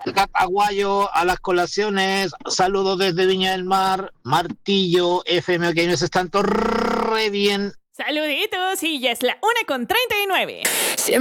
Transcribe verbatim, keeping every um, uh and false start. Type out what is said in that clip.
al Cataguayo, a las colaciones, saludos desde Viña del Mar, Martillo, F M, que nos están todos re bien. Saluditos, y ya es la una con treinta y nueve. Siempre